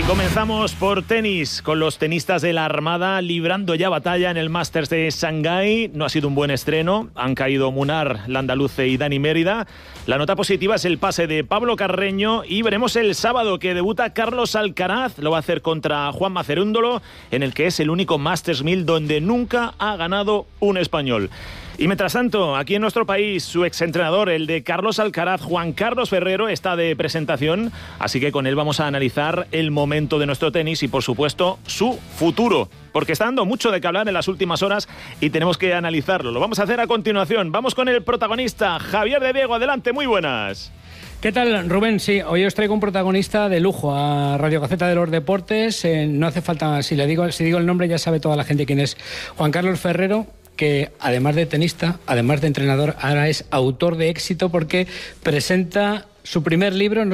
Comenzamos por tenis, con los tenistas de la Armada librando ya batalla en el Masters de Shanghái. No ha sido un buen estreno, han caído Munar, Landaluce y Dani Mérida. La nota positiva es el pase de Pablo Carreño y veremos el sábado que debuta Carlos Alcaraz. Lo va a hacer contra Juanma Cerúndolo, en el que es el único Masters 1000 donde nunca ha ganado un español. Y mientras tanto, aquí en nuestro país, su exentrenador, el de Carlos Alcaraz, Juan Carlos Ferrero, está de presentación, así que con él vamos a analizar el momento de nuestro tenis y, por supuesto, su futuro, porque está dando mucho de qué hablar en las últimas horas y tenemos que analizarlo. Lo vamos a hacer a continuación. Vamos con el protagonista, Javier de Diego. Adelante, muy buenas. ¿Qué tal, Rubén? Sí, hoy os traigo un protagonista de lujo a Radio Gaceta de los Deportes. No hace falta, si digo el nombre ya sabe toda la gente quién es. Juan Carlos Ferrero, que además de tenista, además de entrenador, ahora es autor de éxito porque presenta su primer libro.